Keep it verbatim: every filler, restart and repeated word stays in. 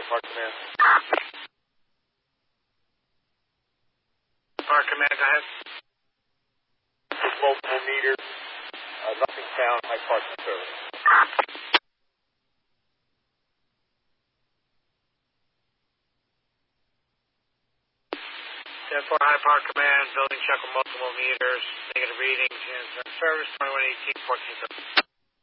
Park Command. Park Command, go ahead. Multiple meters. Uh, nothing found. High Park service. ten four High Park Command, building check with multiple meters, negative readings, and service twenty-one eighteen, fourteen.